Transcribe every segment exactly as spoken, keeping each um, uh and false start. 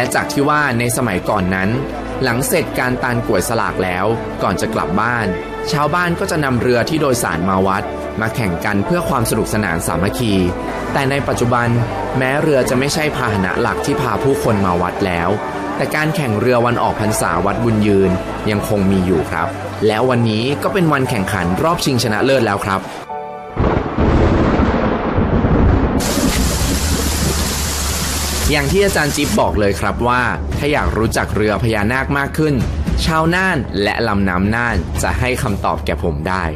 จากที่ว่าในสมัยก่อนนั้นหลังเสร็จการตานกล้วยสลากแล้วก่อนจะกลับบ้านชาวบ้านก็จะนำเรือที่โดยสารมาวัดมาแข่งกันเพื่อความสนุกสนานสามัคคีแต่ในปัจจุบันแม้เรือจะไม่ใช่พาหนะหลักที่พาผู้คนมาวัดแล้วแต่การแข่งเรือวันออกพรรษาวัดบุญยืนยังคงมีอยู่ครับแล้ววันนี้ก็เป็นวันแข่งขันรอบชิงชนะเลิศแล้วครับอย่างที่อาจารย์จิ๊บบอกเลยครับว่าถ้าอยากรู้จักเรือพญานาคมากขึ้นชาวน่านและลำน้ำน่านจะให้คำตอบแก่ผมได้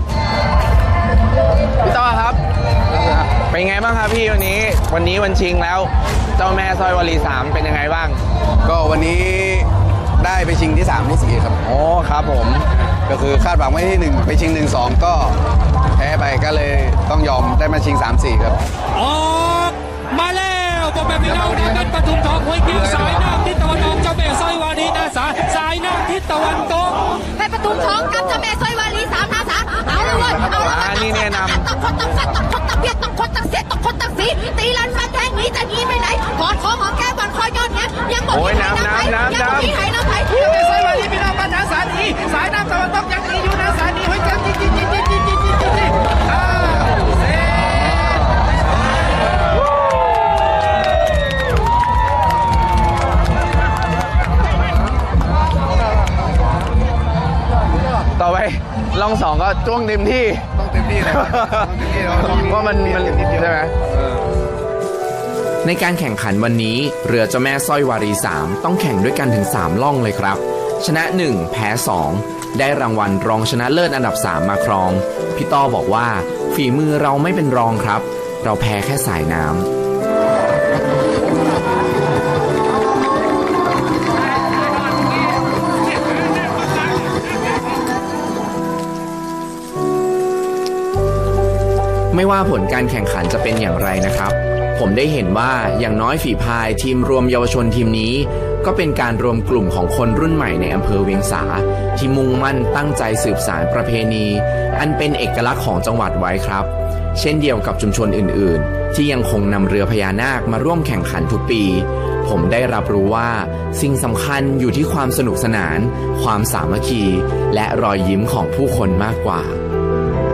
พี่ต้อครับเป็นไงบ้างครับพี่วันนี้วันนี้วันชิงแล้วเจ้าแม่สร้อยวลีสามเป็นยังไงบ้างก็วันนี้ได้ไปชิงที่สามที่สี่ครับโอ้ครับผมก็คือคาดหวังไว้ที่หนึ่งไปชิงหนึ่งสองก็แพ้ไปก็เลยต้องยอมได้มาชิงสามสี่ครับออกมาแล้วบอกแบบนี้เราได้เป็นปทุมทองห้วยเกียงสายน้ำทิศตะวันออกเจ้าแม่สร้อยวลีนาสาสายน้ำทิศตะวันตกให้ปทุมทองกับเจ้าแม่สร้อยวลีสามนาสาเอาเลยเว้ยเอาเลยนี่แนะนำต้องคนต้องฟัดต้องคนต้องเบียดต้องคนต้องเสียต้องคนต้องสีตีลันฟันแทงหนีจะหนีไปไหนกอดคอหอมแก้มก่อนคอยยอดเนี้ยยังบอกที่ไหนน้ำไหลยังบอกที่ไหนน้ำไหลเจ้าแม่สร้อยวลีพี่น้องมาทางสายนี้สายน้ำตะวันตกยังหนีอยู่นะสายนี้ห้วยเกียงจิ๊ดจิ๊ดจิ๊ดจิ๊ดจิ๊ดจิ๊ดจิ๊ดอ่าต่อไปลองสองก็จ้วงเต็มที่ต้องเต็มที่เลยว่ามันมันใช่ไหมในการแข่งขันวันนี้เรือเจ้าแม่สร้อยวารีสามต้องแข่งด้วยกันถึงสามล่องเลยครับชนะหนึ่งแพ้สองได้รางวัลรองชนะเลิศอันดับสามมาครองพี่ต้อบอกว่าฝีมือเราไม่เป็นรองครับเราแพ้แค่สายน้ำไม่ว่าผลการแข่งขันจะเป็นอย่างไรนะครับผมได้เห็นว่าอย่างน้อยฝีพายทีมรวมเยาวชนทีมนี้ก็เป็นการรวมกลุ่มของคนรุ่นใหม่ในอำเภอเวียงสาที่มุ่งมั่นตั้งใจสืบสานประเพณีอันเป็นเอกลักษณ์ของจังหวัดไว้ครับเช่นเดียวกับชุมชนอื่นๆที่ยังคงนำเรือพญานาคมาร่วมแข่งขันทุกปีผมได้รับรู้ว่าสิ่งสำคัญอยู่ที่ความสนุกสนานความสามัคคีและรอยยิ้มของผู้คนมากกว่า